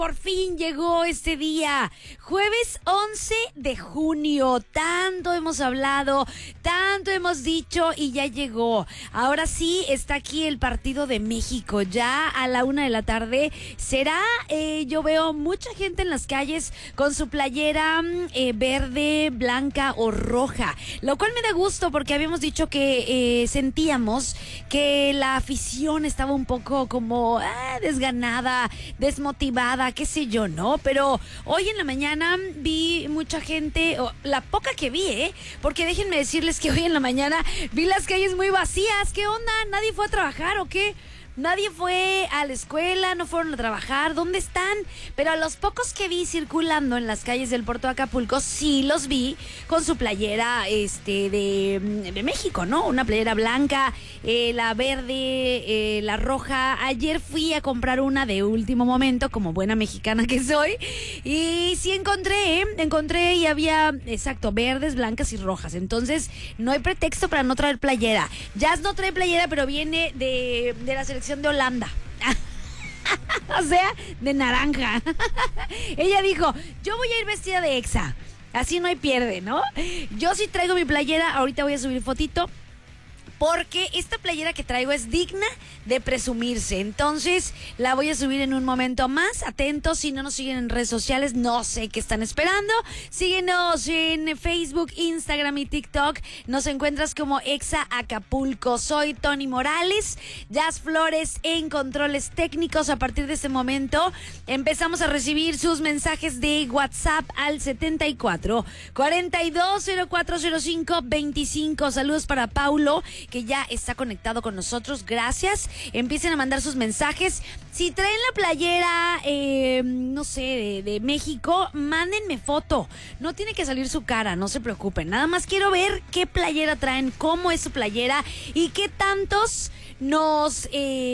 Por fin llegó este día, jueves 11 de junio. Tanto hemos hablado, tanto hemos dicho y ya llegó. Ahora sí está aquí el partido de México. Ya a la 1 p.m. será, yo veo mucha gente en las calles con su playera verde, blanca o roja. Lo cual me da gusto porque habíamos dicho que sentíamos que la afición estaba un poco como desganada, desmotivada, qué sé yo, ¿no? Pero hoy en la mañana vi mucha gente, la poca que vi, porque déjenme decirles que hoy en la mañana vi las calles muy vacías. ¿Qué onda? ¿Nadie fue a trabajar o qué? Nadie fue a la escuela, no fueron a trabajar, ¿dónde están? Pero a los pocos que vi circulando en las calles del puerto de Acapulco, sí los vi con su playera de México, ¿no? Una playera blanca, la verde, la roja. Ayer fui a comprar una de último momento, como buena mexicana que soy, y sí encontré y había, exacto, verdes, blancas y rojas. Entonces, no hay pretexto para no traer playera. Jazz no trae playera, pero viene de la selección de Holanda. O sea, de naranja. Ella dijo, yo voy a ir vestida de Exa. Así no hay pierde, ¿no? Yo sí traigo mi playera. Ahorita voy a subir fotito, porque esta playera que traigo es digna de presumirse. Entonces la voy a subir en un momento más. Atentos, si no nos siguen en redes sociales, no sé qué están esperando. Síguenos en Facebook, Instagram y TikTok. Nos encuentras como Exa Acapulco. Soy Tony Morales, Jazz Flores en controles técnicos. A partir de este momento empezamos a recibir sus mensajes de WhatsApp al 74 42 0405 25. Saludos para Paulo, que ya está conectado con nosotros. Gracias. Empiecen a mandar sus mensajes. Si traen la playera, no sé, de México, mándenme foto. No tiene que salir su cara, no se preocupen. Nada más quiero ver qué playera traen, cómo es su playera y qué tantos nos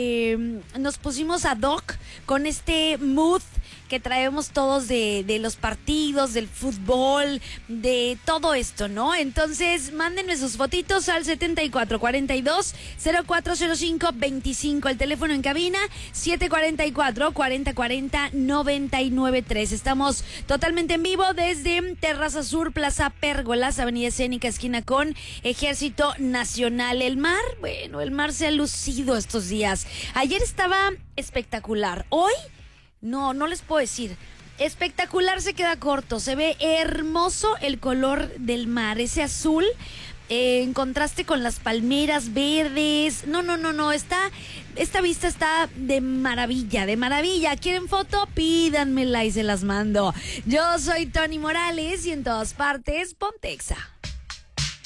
pusimos ad hoc con este mood que traemos todos de los partidos, del fútbol, de todo esto, ¿no? Entonces, mándenme sus fotitos al 74 42 0405 25. El teléfono en cabina, 744 40 40 99 3. Estamos totalmente en vivo desde Terraza Sur, Plaza Pérgolas, Avenida Escénica, esquina con Ejército Nacional. El mar se ha lucido estos días. Ayer estaba espectacular. Hoy no les puedo decir. Espectacular se queda corto. Se ve hermoso el color del mar, ese azul en contraste con las palmeras verdes. No. Esta vista está de maravilla, de maravilla. ¿Quieren foto? Pídanmela y se las mando. Yo soy Tony Morales y en todas partes, ponte Exa.